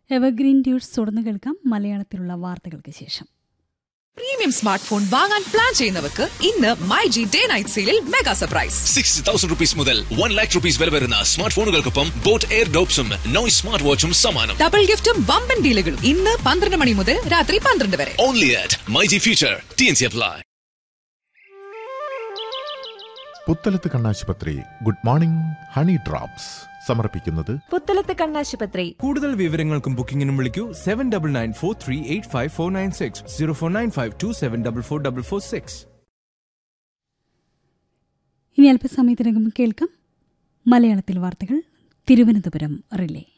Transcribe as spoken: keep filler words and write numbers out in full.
Evergreen ഡ്യൂട്സ് തുടർന്ന് കേൾക്കാം മലയാളത്തിലുള്ള വാർത്തകൾക്ക് ശേഷം. പ്രീമിയം സ്മാർട്ട് ഫോൺ വാങ്ങാൻ പ്ലാൻ ചെയ്യുന്നവർക്ക് ഇന്ന് മൈ ജി ഡേ നൈറ്റ് സെയിലിൽ mega surprise. Sixty thousand rupees മുതൽ വൺ ലാക്ക് റുപ്പീസ് വില വരുന്ന smart ഫോണുകൾക്കൊപ്പം boat air ഡോപ്സും noise smart വാച്ചും സമ്മാനം. ഡബിൾ ഗിഫ്റ്റും വമ്പൻ ഡീലുകളും ഇന്ന് പന്ത്രണ്ട് മണി മുതൽ രാത്രി പന്ത്രണ്ട് വരെ. Only at my G future. T N C apply. Puthalath കണ്ണാശുപത്രി ഗുഡ് മോർണിംഗ് ഹണി ഡ്രോപ്സ് സമർപ്പിക്കുന്നത് പുത്തലത്ത് കണ്ണാശുപത്രി. കൂടുതൽ വിവരങ്ങൾക്കും ബുക്കിംഗിനും വിളിക്കൂ seven double nine four three eight five four nine six zero four nine five to seven double four double four six. ഇനി അല്പസമയത്തിനകം കേൾക്കാം മലയാളത്തിൽ വാർത്തകൾ തിരുവനന്തപുരം റിലേ.